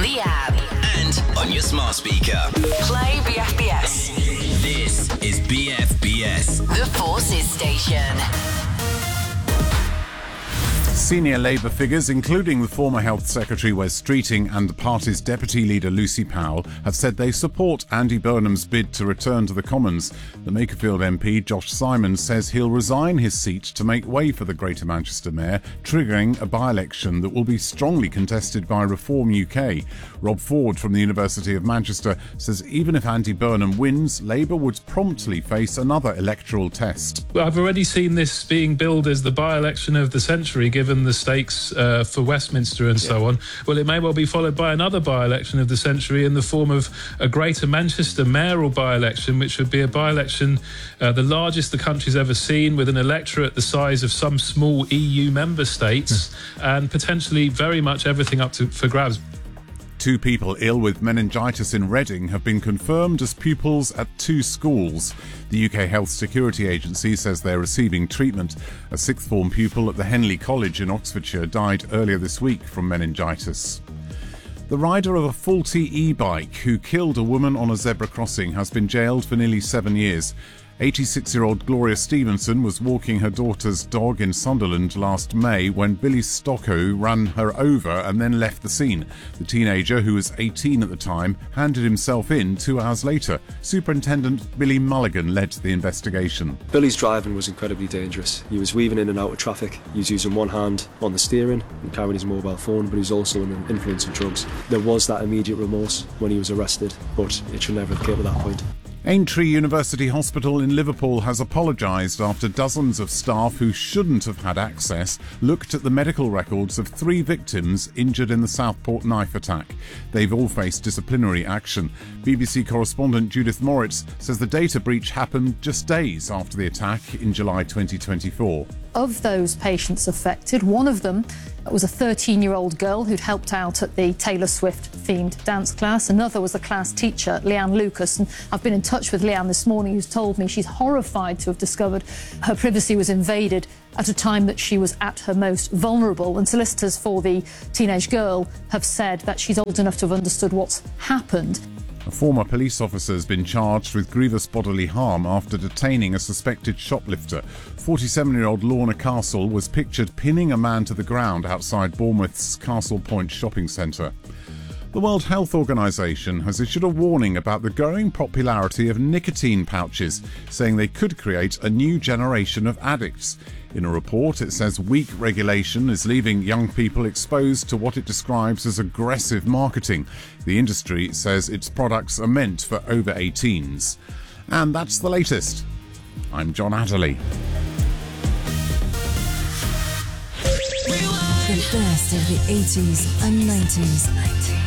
the app, and on your smart speaker. play BFBS, This is BFBS. the Forces Station. Senior Labour figures, including the former Health Secretary Wes Streeting and the party's Deputy Leader Lucy Powell, have said they support Andy Burnham's bid to return to the Commons. The Makerfield MP, Josh Simons, says he'll resign his seat to make way for the Greater Manchester Mayor, triggering a by-election that will be strongly contested by Reform UK. Rob Ford from the University of Manchester says even if Andy Burnham wins, Labour would promptly face another electoral test. Well, I've already seen this being billed as the by-election of the century, given the stakes for Westminster and so on. Well, it may well be followed by another by-election of the century in the form of a Greater Manchester mayoral by-election, which would be a by-election the largest the country's ever seen, with an electorate the size of some small EU member states, and potentially very much everything up for grabs. 2 people ill with meningitis in Reading have been confirmed as pupils at 2 schools. The UK Health Security Agency says they're receiving treatment. A 6th form pupil at the Henley College in Oxfordshire died earlier this week from meningitis. The rider of a faulty e-bike who killed a woman on a zebra crossing has been jailed for nearly 7 years. 86-year-old Gloria Stevenson was walking her daughter's dog in Sunderland last May when Billy Stocko ran her over and then left the scene. The teenager, who was 18 at the time, handed himself in 2 hours later. Superintendent Billy Mulligan led the investigation. Billy's driving was incredibly dangerous. He was weaving in and out of traffic. He was using one hand on the steering and carrying his mobile phone, but he was also under the influence of drugs. There was that immediate remorse when he was arrested, but it should never have come to that point. Aintree University Hospital in Liverpool has apologised after dozens of staff who shouldn't have had access looked at the medical records of 3 victims injured in the Southport knife attack. They've all faced disciplinary action. BBC correspondent Judith Moritz says the data breach happened just days after the attack in July 2024. Of those patients affected, one of them was a 13-year-old girl who'd helped out at the Taylor Swift-themed dance class. Another was the class teacher, Leanne Lucas. And I've been in touch with Leanne this morning, who's told me she's horrified to have discovered her privacy was invaded at a time that she was at her most vulnerable. And solicitors for the teenage girl have said that she's old enough to have understood what's happened. A former police officer has been charged with grievous bodily harm after detaining a suspected shoplifter. 47-year-old Lorna Castle was pictured pinning a man to the ground outside Bournemouth's Castle Point shopping centre. The World Health Organization has issued a warning about the growing popularity of nicotine pouches, saying they could create a new generation of addicts. In a report, it says weak regulation is leaving young people exposed to what it describes as aggressive marketing. The industry says its products are meant for over 18s. And that's the latest. I'm John Adderley. The best of the 80s and 90s.